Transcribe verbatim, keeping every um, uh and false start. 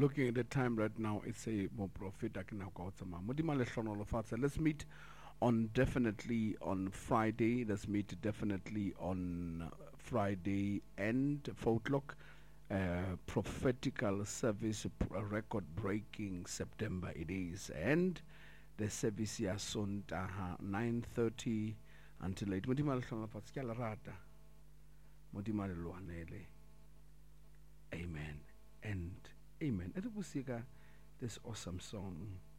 looking at the time right now, it's a more profit. I can now go to my Mudima Leshon Olofatse. Let's meet on definitely on Friday. Let's meet definitely on Friday and four o'clock. Uh, prophetical service, record breaking September it is, and the service ya Sontaha nine thirty until eight. Mudima Leshon Olofatse kya la rata. Mudima Luanele. Amen and amen. And it was this awesome song.